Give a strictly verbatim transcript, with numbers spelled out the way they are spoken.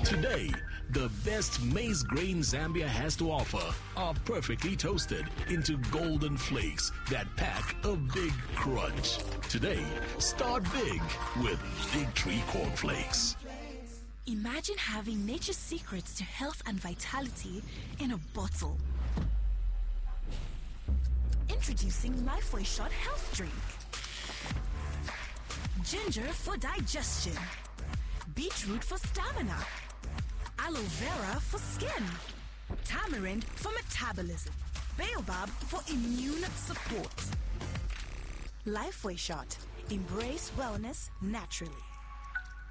Today, the best maize grain Zambia has to offer are perfectly toasted into golden flakes that pack a big crunch. Today, start big with Big Tree Cornflakes. Imagine having nature's secrets to health and vitality in a bottle. Introducing Lifeway Shot Health Drink. Ginger for digestion. Beetroot for stamina. Aloe vera for skin. Tamarind for metabolism. Baobab for immune support. Lifeway Shot. Embrace wellness naturally.